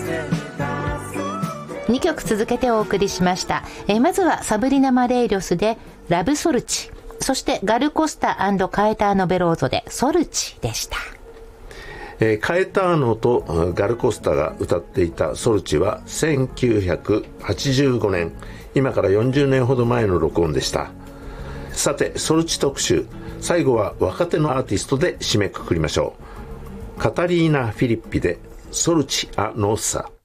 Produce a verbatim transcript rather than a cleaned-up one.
にきょく続けてお送りしました。えー、まずはサブリナ・マレイリョスでラブソルチ、そしてガルコスタ&カエターノ・ベローゾでソルチでした。 えー、カエターノとガルコスタが歌っていたソルチはせんきゅうひゃくはちじゅうごねん、今からよんじゅうねんほど前の録音でした。さてソルチ特集、最後は若手のアーティストで締めくくりましょう。カタリーナ・フィリッピでソルチ・ア・ノッサ。